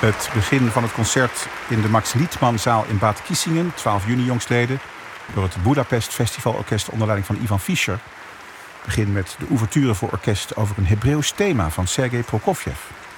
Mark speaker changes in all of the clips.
Speaker 1: Het begin van het concert in de Max Liedmanzaal in Bad Kissingen, 12 juni jongstleden, door het Budapest Festivalorkest onder leiding van Ivan Fischer. Begin met de ouverture voor orkest over een Hebreeuws thema van Sergei Prokofjev.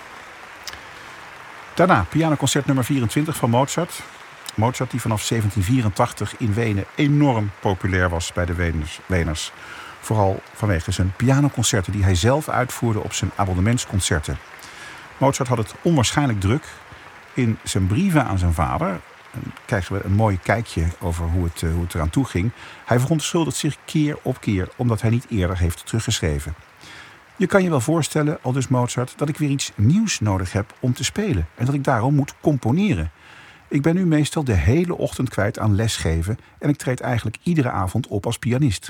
Speaker 1: Daarna pianoconcert nummer 24 van Mozart. Mozart die vanaf 1784 in Wenen enorm populair was bij de Weners. Vooral vanwege zijn pianoconcerten die hij zelf uitvoerde op zijn abonnementsconcerten. Mozart had het onwaarschijnlijk druk. In zijn brieven aan zijn vader krijgen we een mooi kijkje over hoe het eraan toe ging. Hij verontschuldigt zich keer op keer omdat hij niet eerder heeft teruggeschreven. Je kan je wel voorstellen, aldus Mozart, dat ik weer iets nieuws nodig heb om te spelen. En dat ik daarom moet componeren. Ik ben nu meestal de hele ochtend kwijt aan lesgeven en ik treed eigenlijk iedere avond op als pianist.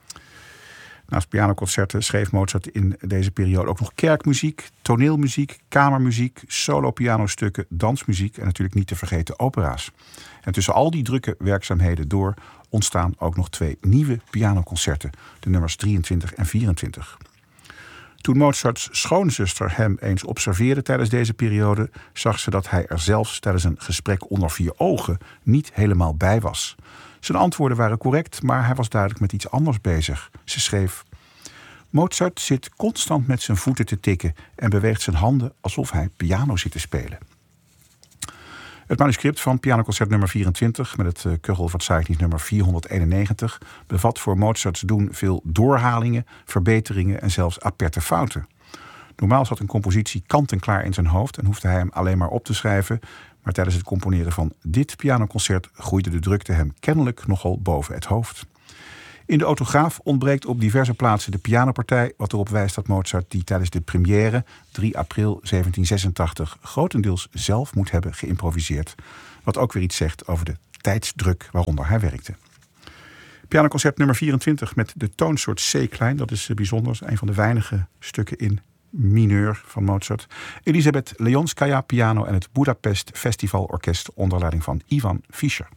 Speaker 1: Naast pianoconcerten schreef Mozart in deze periode ook nog kerkmuziek, toneelmuziek, kamermuziek, solo-pianostukken, dansmuziek en natuurlijk niet te vergeten opera's. En tussen al die drukke werkzaamheden door ontstaan ook nog 2 nieuwe pianoconcerten, de nummers 23 en 24. Toen Mozarts schoonzuster hem eens observeerde tijdens deze periode, zag ze dat hij er zelfs tijdens een gesprek onder 4 ogen niet helemaal bij was. Zijn antwoorden waren correct, maar hij was duidelijk met iets anders bezig. Ze schreef: Mozart zit constant met zijn voeten te tikken en beweegt zijn handen alsof hij piano zit te spelen. Het manuscript van pianoconcert nummer 24 met het Köchel-Verzeichnis nummer 491 bevat voor Mozarts doen veel doorhalingen, verbeteringen en zelfs aperte fouten. Normaal zat een compositie kant-en-klaar in zijn hoofd en hoefde hij hem alleen maar op te schrijven, maar tijdens het componeren van dit pianoconcert groeide de drukte hem kennelijk nogal boven het hoofd. In de autograaf ontbreekt op diverse plaatsen de pianopartij, wat erop wijst dat Mozart die tijdens de première 3 april 1786 grotendeels zelf moet hebben geïmproviseerd. Wat ook weer iets zegt over de tijdsdruk waaronder hij werkte. Pianoconcert nummer 24 met de toonsoort C-klein, dat is bijzonder, een van de weinige stukken in mineur van Mozart. Elisabeth Leonskaya piano en het Budapest Festivalorkest onder leiding van Ivan Fischer.